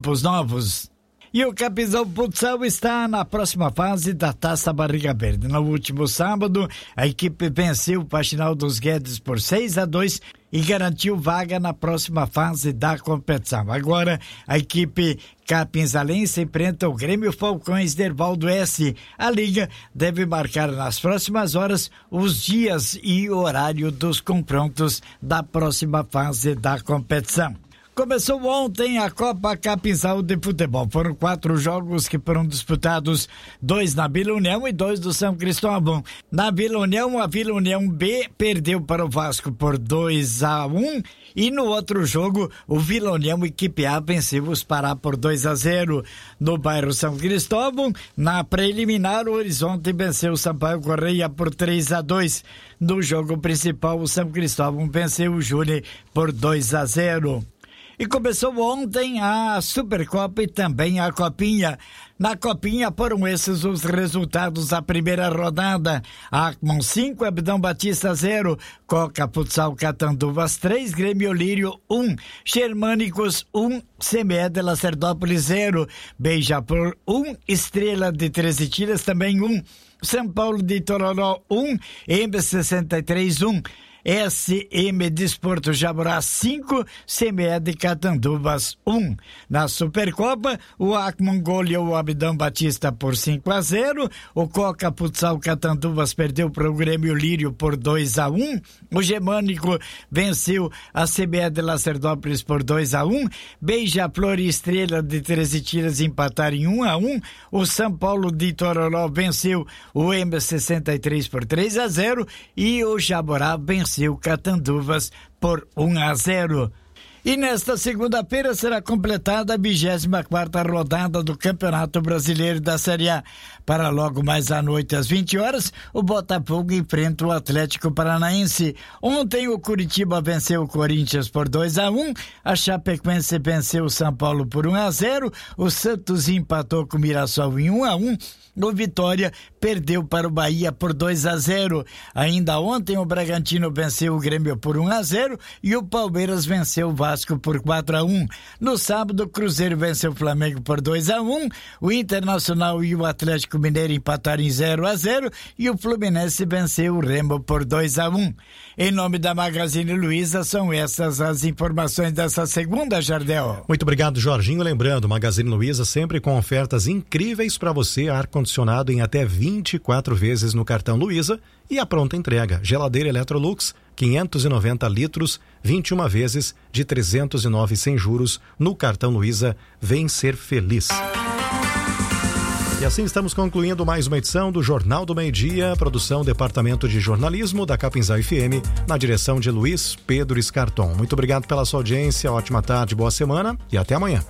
grupos novos. E o Capinzal Futsal está na próxima fase da Taça Barriga Verde. No último sábado, a equipe venceu o Faxinal dos Guedes por 6-2 e garantiu vaga na próxima fase da competição. Agora, a equipe capinzalense enfrenta o Grêmio Falcões de Hervaldo S. A liga deve marcar nas próximas horas os dias e horário dos confrontos da próxima fase da competição. Começou ontem a Copa Capinzal de Futebol. Foram 4 jogos que foram disputados, 2 na Vila União e 2 do São Cristóvão. Na Vila União, a Vila União B perdeu para o Vasco por 2-1 e no outro jogo, o Vila União equipe A venceu os Pará por 2-0. No bairro São Cristóvão, na preliminar, o Horizonte venceu o Sampaio Correia por 3-2. No jogo principal, o São Cristóvão venceu o Júnior por 2-0. E começou ontem a Supercopa e também a Copinha. Na Copinha foram esses os resultados da primeira rodada. Acmon 5, Abdão Batista 0, Coca Futsal Catanduvas 3, Grêmio Lírio 1, Germânicos 1, CME de Lacerdópolis 0, Beija-Flor 1, Estrela de 13 Tiras também 1, São Paulo de Tororó 1, M63 1, SM Desporto Jaborá 5, CME de Catanduvas 1. Na Supercopa, o Acmon goleou o Abdão Batista por 5-0, o Coca Futsal Catanduvas perdeu para o Grêmio Lírio por 2-1, o Germânico venceu a CME de Lacerdópolis por 2-1, Beija-Flor e Estrela de 13 Tiras empataram em 1-1, o São Paulo de Tororó venceu o M63 por 3-0 e o Jaborá venceu o Catanduvas por 1-0. E nesta segunda-feira será completada a 24ª rodada do Campeonato Brasileiro da Série A. Para logo mais à noite, às 20 horas, o Botafogo enfrenta o Atlético Paranaense. Ontem o Curitiba venceu o Corinthians por 2-1, a Chapecoense venceu o São Paulo por 1-0, o Santos empatou com o Mirassol em 1-1, o Vitória perdeu para o Bahia por 2-0. Ainda ontem o Bragantino venceu o Grêmio por 1-0 e o Palmeiras venceu o Vasco por 4-1. No sábado, o Cruzeiro venceu o Flamengo por 2-1, o Internacional e o Atlético Mineiro empataram em 0-0 e o Fluminense venceu o Remo por 2-1. Em nome da Magazine Luiza, são essas as informações dessa segunda, Jardel. Muito obrigado, Jorginho. Lembrando, Magazine Luiza sempre com ofertas incríveis para você, ar-condicionado em até 24 vezes no cartão Luiza e a pronta entrega. Geladeira Electrolux, 590 litros, 21 vezes de 309 sem juros no cartão Luiza. Vem ser feliz. E assim estamos concluindo mais uma edição do Jornal do Meio-Dia, produção Departamento de Jornalismo da Capinzal FM, na direção de Luiz Pedro Escarton. Muito obrigado pela sua audiência, ótima tarde, boa semana e até amanhã.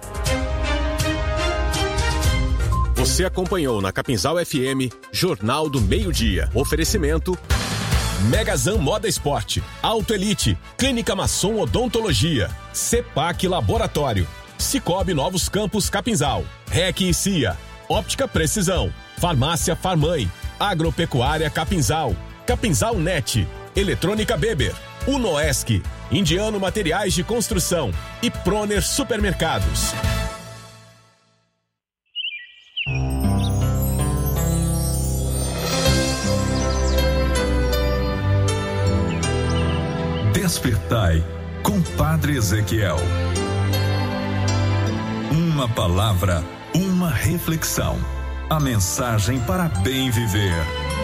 Você acompanhou na Capinzal FM Jornal do Meio-Dia. Oferecimento Megazan Moda Esporte, Auto Elite, Clínica Masson Odontologia, Cepac Laboratório, Cicobi Novos Campos Capinzal, REC e CIA, Óptica Precisão, Farmácia Farmãe, Agropecuária Capinzal, Capinzal Net, Eletrônica Beber, Unoesc, Indiano Materiais de Construção e Proner Supermercados. Despertai com Padre Ezequiel. Uma palavra, uma reflexão. A mensagem para bem viver.